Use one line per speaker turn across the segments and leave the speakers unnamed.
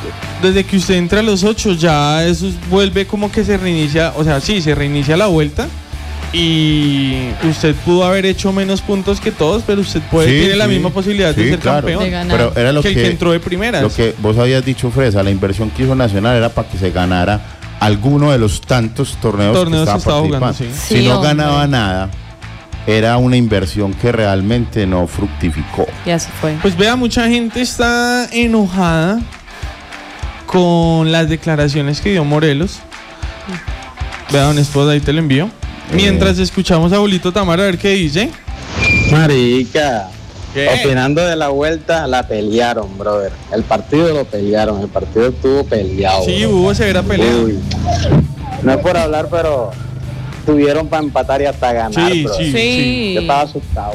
desde que usted entra a los 8 ya eso vuelve como que se reinicia, o sea, sí, se reinicia la vuelta y usted pudo haber hecho menos puntos que todos, pero usted tiene la misma posibilidad de ser campeón,
de ganar. Pero era lo
que el que entró de primeras.
Lo que vos habías dicho, Fresa, la inversión que hizo Nacional era para que se ganara alguno de los tantos torneos que estaba participando.
Jugando,
si no ganaba nada, era una inversión que realmente no fructificó.
Ya se fue.
Pues vea, mucha gente está enojada con las declaraciones que dio Morelos. Vea, don Esposa, ahí te lo envío. Mientras escuchamos a Bolito Tamara a ver qué dice.
Marica,
¿qué?
Opinando de la vuelta, la pelearon, brother. El partido lo pelearon, el partido estuvo peleado.
Sí,
brother.
hubo severa pelea.
Uy. No es por hablar, pero tuvieron para empatar y hasta ganar,
Sí,
brother.
Sí.
Yo estaba asustado.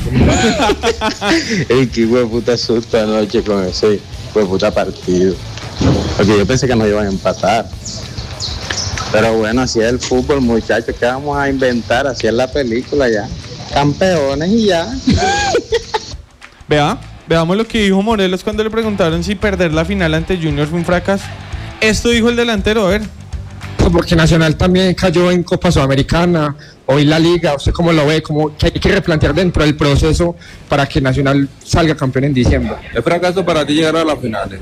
Ey, qué hueputa susto anoche con ese hueputa partido. Porque yo pensé que nos iban a empatar. Pero bueno, así es el fútbol, muchachos. ¿Qué vamos a inventar? Así es la película ya. Campeones y ya.
Veamos lo que dijo Morelos cuando le preguntaron si perder la final ante Junior fue un fracaso. Esto dijo el delantero, a ver.
Porque Nacional también cayó en Copa Sudamericana, hoy la Liga, ¿usted cómo lo ve? ¿Cómo que hay que replantear dentro del proceso para que Nacional salga campeón en diciembre?
¿Es fracaso para ti llegar a las finales?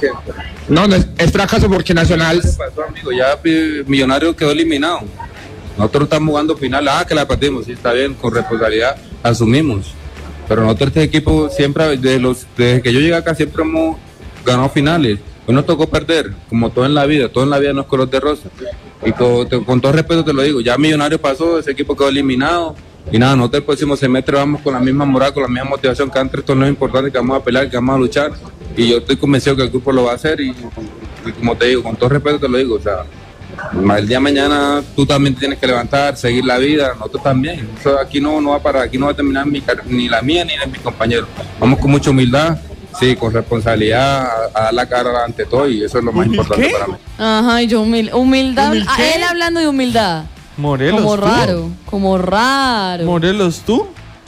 No es fracaso porque Nacional...
¿Qué pasó, amigo? Ya Millonario quedó eliminado. Nosotros estamos jugando finales, que la perdimos, sí, está bien, con responsabilidad, asumimos. Pero nosotros este equipo siempre, desde que yo llegué acá, siempre hemos ganado finales. Hoy nos tocó perder, como todo en la vida no es color de rosa. Y con todo respeto te lo digo, ya Millonario pasó, ese equipo quedó eliminado. Y nada, nosotros el próximo semestre vamos con la misma moral, con la misma motivación, que antes torneos importantes que vamos a pelear, que vamos a luchar. Y yo estoy convencido que el grupo lo va a hacer y como te digo, con todo respeto te lo digo, o sea, el día de mañana tú también tienes que levantar, seguir la vida, nosotros también. Eso aquí no va a parar, aquí no va a terminar ni la mía ni la de mis compañeros. Vamos con mucha humildad. Sí, con responsabilidad, a dar la cara ante todo y eso es lo más importante para mí.
Ajá, y yo humildad. Él hablando de humildad.
Morelos,
como raro.
Morelos, ¿tú?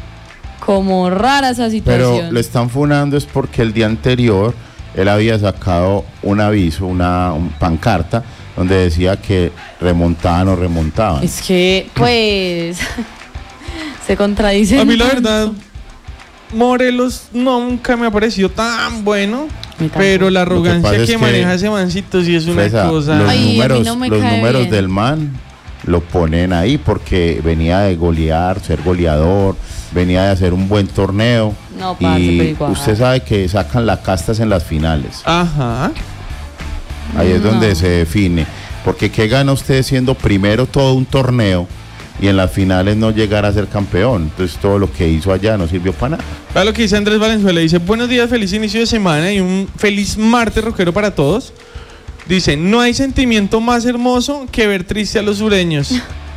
Como rara esa situación.
Pero lo están funando es porque el día anterior él había sacado un aviso, una pancarta, donde decía que remontaban o remontaban.
Es que, pues, se contradice.
A mí la verdad, Morelos nunca me ha parecido tan bueno, pero la arrogancia que maneja ese mancito sí es una cosa.
Los números del man lo ponen ahí porque venía de golear, ser goleador, venía de hacer un buen torneo.
No, parce,
y usted sabe que sacan las castas en las finales.
Ajá.
Ahí es donde se define. Porque ¿qué gana usted siendo primero todo un torneo y en las finales no llegar a ser campeón? Entonces todo lo que hizo allá no sirvió para nada.
Vea lo que dice Andrés Valenzuela, dice: buenos días, feliz inicio de semana y un feliz martes rockero para todos. Dice: no hay sentimiento más hermoso que ver triste a los sureños.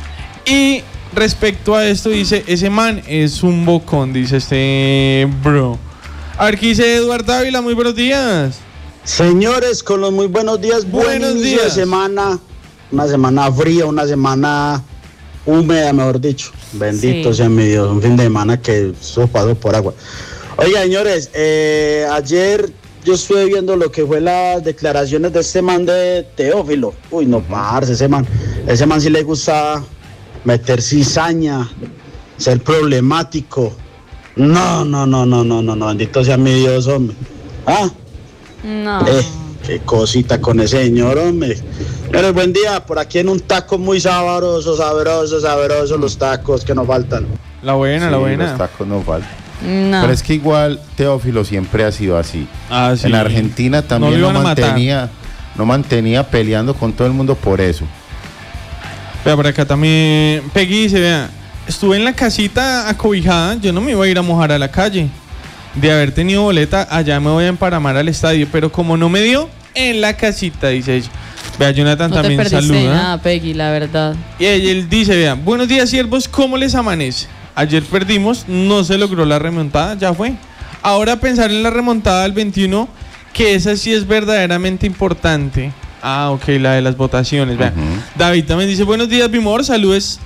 Y respecto a esto dice: ese man es un bocón, dice este bro. A ver qué dice Eduardo Ávila, muy buenos días.
Señores, con los muy buenos días, buen inicio de semana, una semana fría, una semana húmeda, mejor dicho. Bendito sea mi Dios, un fin de semana que eso pasó por agua. Oiga, señores, ayer yo estuve viendo lo que fue las declaraciones de este man de Teófilo. Uy, no, parce, ese man sí le gusta meter cizaña, ser problemático. No, bendito sea mi Dios, hombre.
No.
Qué cosita con ese señor, hombre. Pero buen día, por aquí en un taco muy sabroso, los tacos que nos faltan.
La buena.
Los tacos nos faltan.
No.
Pero es que igual Teófilo siempre ha sido así.
Sí.
En Argentina también no mantenía peleando con todo el mundo por eso.
Vea, por acá también Peggy dice: vea, estuve en la casita acobijada, yo no me iba a ir a mojar a la calle. De haber tenido boleta, allá me voy a emparamar al estadio, pero como no me dio, en la casita, dice ella. Vea, Jonathan
no
también
te perdiste
saluda.
nada, Peggy, la verdad.
Y él dice: vea, buenos días, siervos, ¿cómo les amanece? Ayer perdimos, no se logró la remontada, ya fue. Ahora pensar en la remontada del 21, que esa sí es verdaderamente importante. Ok, la de las votaciones. Vea. David también dice: buenos días, Bimor, saludos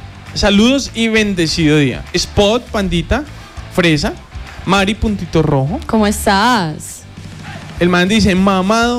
y bendecido día. Spot, Pandita, Fresa, Mari, Puntito Rojo.
¿Cómo estás?
El man dice: mamado